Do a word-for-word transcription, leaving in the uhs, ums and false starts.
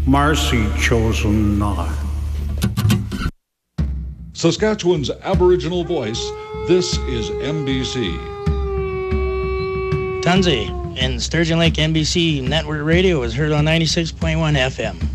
Marcy chose him not. Saskatchewan's Aboriginal voice, this is M B C. Tunzi and Sturgeon Lake M B C Network Radio is heard on ninety-six point one F M.